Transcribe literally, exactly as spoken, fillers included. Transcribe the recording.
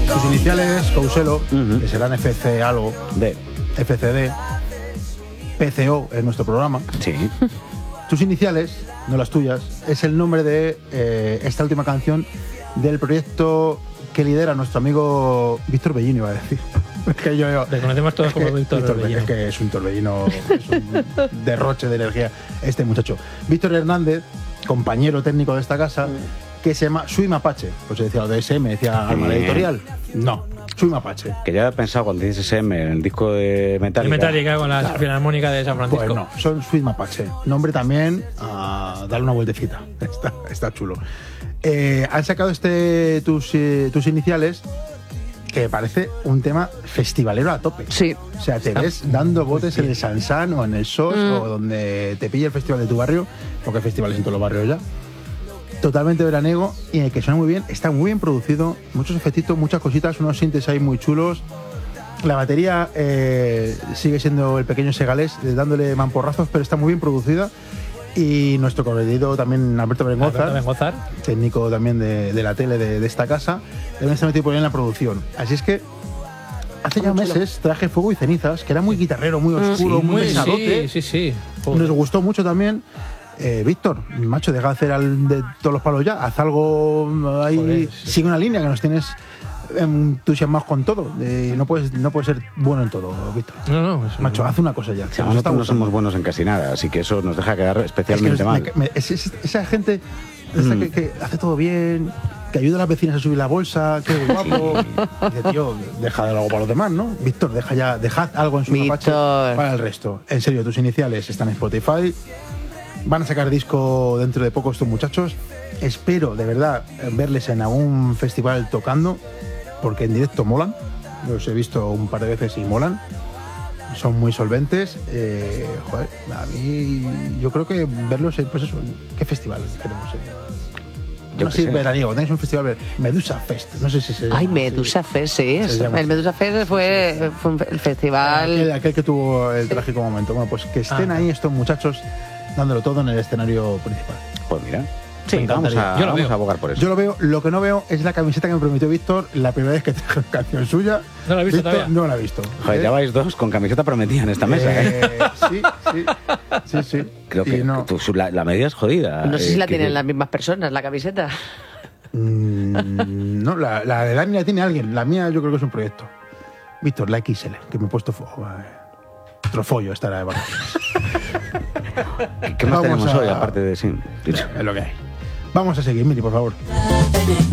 Sus iniciales, Couselo, Uh-huh. que serán F C algo, D. F C D, P C O en nuestro programa. Sí. Tus iniciales, no las tuyas, es el nombre de eh, esta última canción del proyecto que lidera nuestro amigo Víctor Bellino, iba a decir. Es que yo, yo, Le conocemos todos es como que Víctor Bellino. Es que es un torbellino, es un derroche de energía este muchacho. Víctor Hernández, compañero técnico de esta casa, que se llama Sui Mapache. Pues se decía lo de S M, decía Alma la editorial. No, Sui Mapache. Que ya he pensado cuando dices S M en el disco de Metallica. De Metallica con la Claro. Filarmónica de San Francisco. Pues no, son Sweet Mapache. Nombre también a darle una vueltecita. Está, está chulo. Eh, han sacado este tus, eh, tus iniciales, que parece un tema festivalero a tope. Sí. O sea, te ves dando botes en el Sansan o en el S O S Mm. o donde te pille el festival de tu barrio, porque hay festivales en todos los barrios ya. Totalmente veraniego y en el que suena muy bien, está muy bien producido, muchos efectitos, muchas cositas, unos sintes ahí muy chulos. La batería eh, sigue siendo el pequeño Segalés, eh, dándole mamporrazos, pero está muy bien producida. Y nuestro corredito también, Alberto Berengozar, Alberto Berengozar. técnico también de, de la tele de, de esta casa, también está metido por ahí en la producción. Así es que hace ya meses traje Fuego y Cenizas, que era muy guitarrero, muy oscuro, Sí, muy muy, pesadote. sí, sí, sí. Joder. Nos gustó mucho también. Eh, Víctor, macho, deja de hacer al de todos los palos ya, haz algo ahí, Joder, sí. sigue una línea que nos tienes entusiasmados con todo. Eh, no puedes no puedes ser bueno en todo, Víctor. No, no, es un- Macho, haz una cosa ya. O sea, Nos está nosotros no gustando. somos buenos en casi nada, así que eso nos deja quedar Es que especialmente nos- mal. me- me- es- es- esa gente esa Mm. que, que hace todo bien, que ayuda a las vecinas a subir la bolsa, que guapo. Dice, tío, deja de algo para los demás, ¿no? Víctor, deja ya, dejad algo en su mapache Víctor. para el resto. En serio, tus iniciales están en Spotify. Van a sacar disco dentro de poco estos muchachos. Espero, de verdad, verles en algún festival tocando, porque en directo molan. Los he visto un par de veces y molan. Son muy solventes. Eh, joder, a mí yo creo que verlos, en, pues eso, ¿qué festival queremos? Eh? Yo No qué sé, sé. veraniego, tenéis un festival, ver- Medusa Fest, no sé si se llama Ay, así. Medusa Fest, sí. Se es- llama El Medusa Fest fue, fue un fe- el festival. Aquel, aquel que tuvo el trágico momento. Bueno, pues que estén Ah. ahí estos muchachos dándolo todo en el escenario principal. Pues mira. Sí, Venga, vamos encantaría. a, Yo lo vamos veo. a abogar por eso. Yo lo veo, lo que no veo es la camiseta que me prometió Víctor la primera vez que traje una canción suya. No la he visto Víctor todavía. no la he visto. Joder, ¿Eh? ya vais dos con camiseta prometida en esta mesa. ¿eh? Eh, sí, sí, sí, sí. Creo Y que no. tu- su- la, la medida es jodida. No sé si eh, la que- tienen las mismas personas, la camiseta. Mm, no, la, la de Dani la tiene alguien. La mía yo creo que es un proyecto. Víctor, la X L, que me he puesto fo- eh, trofollo estará de vacaciones. ¿Qué más Vamos tenemos a- hoy, aparte de sí? Es lo que hay. Vamos a seguir, Miri, por favor.